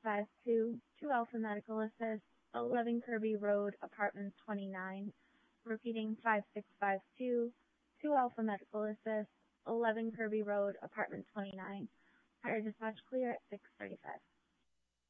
5652, 2 Alpha Medical Assist, 11 Kirby Road, Apartment 29. Repeating 5652, 2 Alpha Medical Assist, 11 Kirby Road, Apartment 29. Fire dispatch clear at 6:35.